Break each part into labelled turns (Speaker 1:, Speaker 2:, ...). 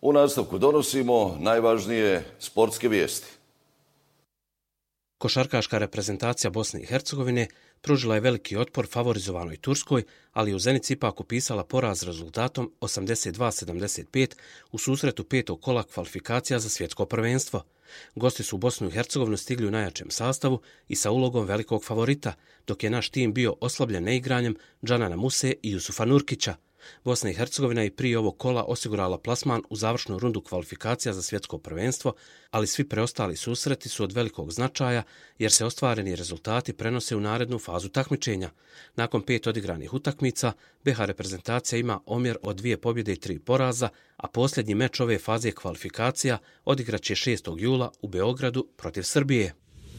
Speaker 1: U nastavku donosimo najvažnije sportske vijesti.
Speaker 2: Košarkaška reprezentacija Bosne i Hercegovine pružila je veliki otpor favorizovanoj Turskoj, ali je u Zenici ipak upisala poraz rezultatom 82-75 u susretu petog kola kvalifikacija za svjetsko prvenstvo. Gosti su u Bosnu i Hercegovinu stigli u najjačem sastavu i sa ulogom velikog favorita, dok je naš tim bio oslabljen neigranjem Džanana Muse i Jusufa Nurkića. Bosna i Hercegovina je prije ovog kola osigurala plasman u završnu rundu kvalifikacija za svjetsko prvenstvo, ali svi preostali susreti su od velikog značaja jer se ostvareni rezultati prenose u narednu fazu takmičenja. Nakon 5 odigranih utakmica, BiH reprezentacija ima omjer od 2 pobjede i 3 poraza, a posljednji meč ove faze kvalifikacija odigraće 6. jula u Beogradu protiv Srbije.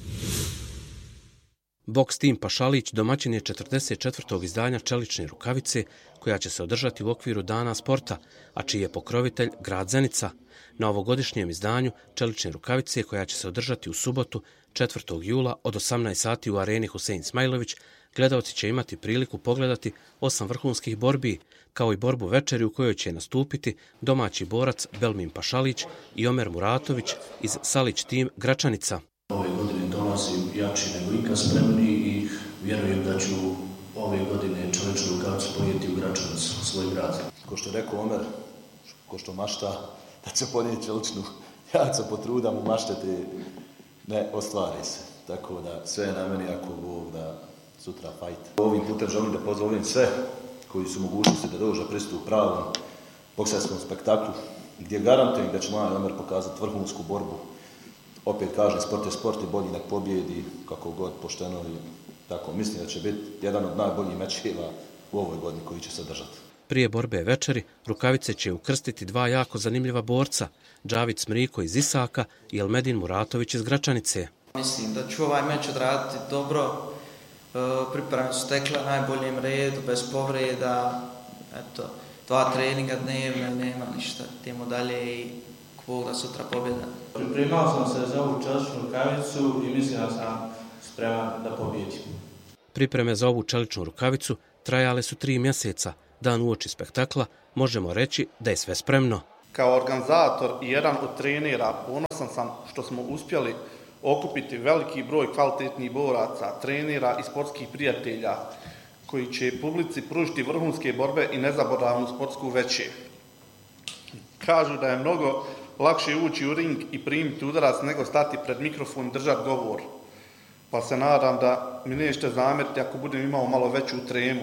Speaker 2: Boks tim Pašalić domaćin je 44. izdanja Čelične rukavice, koja će se održati u okviru Dana sporta, a čiji je pokrovitelj grad Zenica. Na ovogodišnjem izdanju Čelične rukavice, koja će se održati u subotu 4. jula od 18 sati u areni Husein Smajlović, gledaoci će imati priliku pogledati 8 vrhunskih borbi, kao i borbu večeri u kojoj će nastupiti domaći borac Belmin Pašalić i Omer Muratović iz Salić tim Gračanica.
Speaker 3: Ove godine dolazim jači nego ikad, spremni i vjerujem da ću ove godine Čeličnu rukavicu ponijeti u Gračanicu, svoj grad. Ko što je rekao Omer, ko što mašta da će ponijeti Čeličnu, ja se potrudam u mašteti, ne ostvari se. Tako da sve je na meni ako Bog da sutra fajt. Ovim putem želim da pozovem sve koji su mogućnosti da dođu da pristup pravom boksarskom spektaklu, gdje garantujem da će moj Omer pokazati vrhunsku borbu. Opet kažem, sport je sport i bolji nek pobjedi, kako god pošteno i tako. Mislim da će biti jedan od najboljih mečeva u ovoj godini koji će se držati.
Speaker 2: Prije borbe večeri, rukavice će ukrstiti 2 jako zanimljiva borca, Džavid Smriko iz Isaka i Elmedin Muratović iz Gračanice.
Speaker 4: Mislim da ću ovaj meč odraditi dobro, pripreme su tekle na najboljem redu, bez povreda, eto, 2 treninga dnevno, nema ništa, idemo dalje i Bog da sutra pobjeda.
Speaker 5: Pripremao sam se za ovu čeličnu rukavicu i mislim da sam spreman da pobjedim.
Speaker 2: Pripreme za ovu čeličnu rukavicu trajale su 3 mjeseca. Dan uoči spektakla možemo reći da je sve spremno.
Speaker 6: Kao organizator i jedan od trenera ponosan sam što smo uspjeli okupiti veliki broj kvalitetnih boraca, trenera i sportskih prijatelja koji će publici pružiti vrhunske borbe i nezaboravnu sportsku večer. Kažu da je mnogo lakše ući u ring i primiti udarac nego stati pred mikrofon i držati govor. Pa se nadam da mi nećete zamjeriti ako budem imao malo veću tremu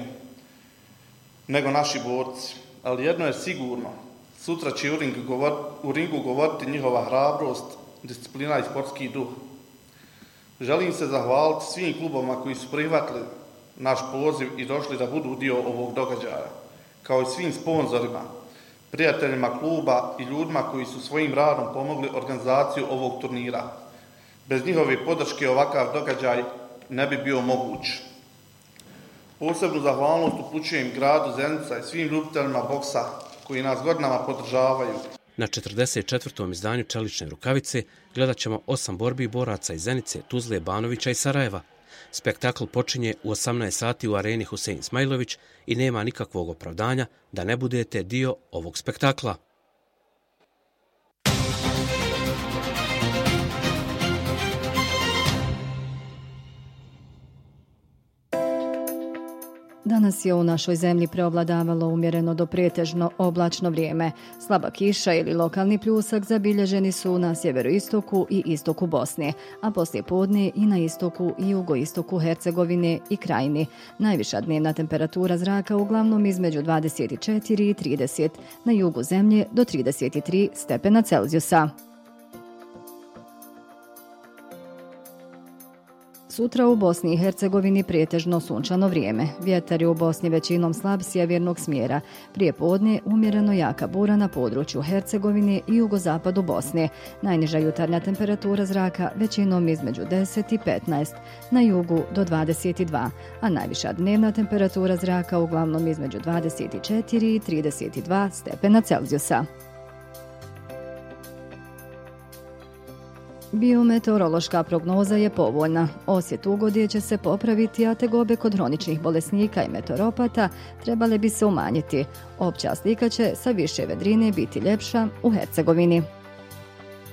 Speaker 6: nego naši borci. Ali jedno je sigurno, sutra će u ringu govoriti njihova hrabrost, disciplina i sportski duh. Želim se zahvaliti svim klubovima koji su prihvatili naš poziv i došli da budu dio ovog događaja, kao i svim sponzorima, prijateljima kluba i ljudima koji su svojim radom pomogli organizaciju ovog turnira. Bez njihove podrške ovakav događaj ne bi bio moguć. Posebnu zahvalnost upućujem gradu Zenica i svim ljubiteljima boksa koji nas godinama podržavaju.
Speaker 2: Na 44. izdanju Čelične rukavice gledat ćemo 8 borbi boraca iz Zenice, Tuzle, Banovića i Sarajeva. Spektakl počinje u 18 sati u areni Husein Smajlović i nema nikakvog opravdanja da ne budete dio ovog spektakla.
Speaker 7: Danas je u našoj zemlji preovladavalo umjereno do pretežno oblačno vrijeme. Slaba kiša ili lokalni pljusak zabilježeni su na sjeveroistoku i istoku Bosne, a poslije podne i na istoku i jugoistoku Hercegovine i Krajini. Najviša dnevna temperatura zraka uglavnom između 24 i 30, na jugu zemlje do 33 stepena Celzijusa. Sutra u Bosni i Hercegovini pretežno sunčano vrijeme. Vjetar je u Bosni većinom slab sjevernog smjera. Prije podne umjereno jaka bura na području Hercegovine i jugozapadu Bosne. Najniža jutarnja temperatura zraka većinom između 10 i 15, na jugu do 22, a najviša dnevna temperatura zraka uglavnom između 24 i 32 stepena Celzijusa. Biometeorološka prognoza je povoljna. Osjet ugodje će se popraviti, a tegobe kod hroničnih bolesnika i meteoropata trebale bi se umanjiti. Opća slika će sa više vedrine biti ljepša u Hercegovini.